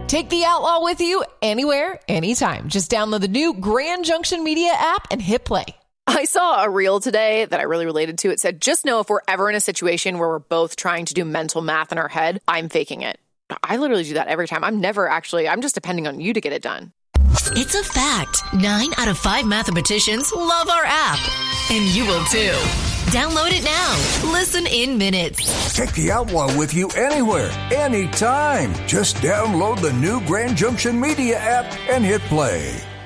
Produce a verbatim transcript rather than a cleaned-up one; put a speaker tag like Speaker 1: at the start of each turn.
Speaker 1: Take the Outlaw with you anywhere, anytime. Just download the new Grand Junction Media app and hit play.
Speaker 2: I saw a reel today that I really related to. It said, just know if we're ever in a situation where we're both trying to do mental math in our head, I'm faking it. I literally do that every time. I'm never actually, I'm just depending on you to get it done.
Speaker 3: It's a fact. Nine out of five mathematicians love our app. And you will too. Download it now. Listen in minutes.
Speaker 4: Take the Outlaw with you anywhere, anytime. Just download the new Grand Junction Media app and hit play.